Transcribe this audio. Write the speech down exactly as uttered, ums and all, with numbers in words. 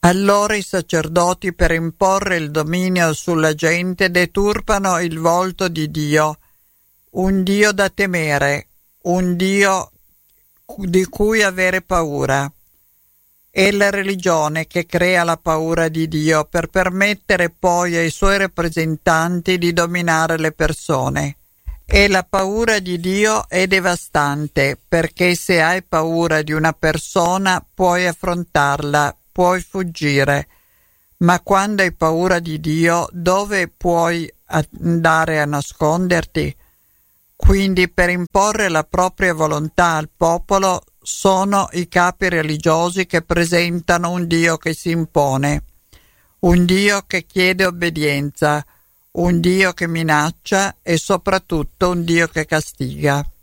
Allora i sacerdoti, per imporre il dominio sulla gente, deturpano il volto di Dio, un Dio da temere, un Dio di cui avere paura. È la religione che crea la paura di Dio per permettere poi ai suoi rappresentanti di dominare le persone. E la paura di Dio è devastante, perché se hai paura di una persona puoi affrontarla, puoi fuggire. Ma quando hai paura di Dio, dove puoi andare a nasconderti? Quindi per imporre la propria volontà al popolo sono i capi religiosi che presentano un Dio che si impone, un Dio che chiede obbedienza, un Dio che minaccia e soprattutto un Dio che castiga.